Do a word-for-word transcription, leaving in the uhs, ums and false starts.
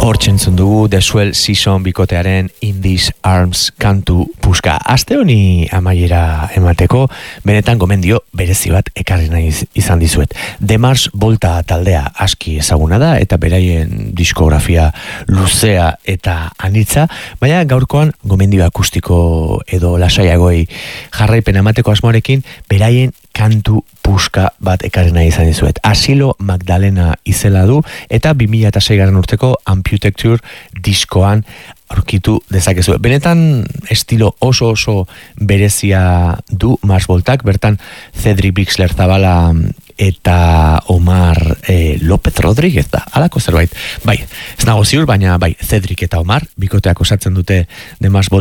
Hortzentzun dugu The Swell Season bikotearen In These Arms kantu puska. Aste honi amaiera emateko, benetan gomendio berezi bat ekarri nahi izan dizuet. The Mars Volta taldea aski ezaguna da, eta beraien diskografia luzea eta anitza, baina gaurkoan gomendio akustiko edo lasaiagoi jarraipen emateko asmoarekin, beraien kantu puska bat ekarri nahi izan dizuet. Asilo Magdalena izela du, eta bi mila seigarren urteko Amputecture diskoan aurkitu dezakezu. Benetan estilo oso oso berezia du Mars Voltak, bertan Cedric Bixler Zabala eta Omar eh, López Rodríguez da, alako zerbait. Bai, ez nago ziur, baina bai, Cedric eta Omar, bikoteak osatzen dute de Mars Voltak